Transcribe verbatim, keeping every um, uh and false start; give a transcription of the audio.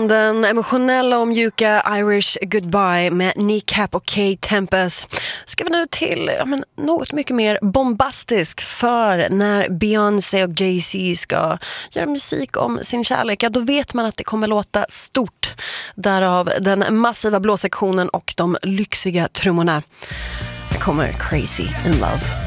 från den emotionella och mjuka Irish Goodbye med Kneecap och Kate Tempest ska vi nu till ja, men, något mycket mer bombastiskt, för när Beyoncé och Jay-Z ska göra musik om sin kärlek, ja, då vet man att det kommer låta stort. Därav den massiva blåsektionen och de lyxiga trummorna. Det kommer Crazy in Love.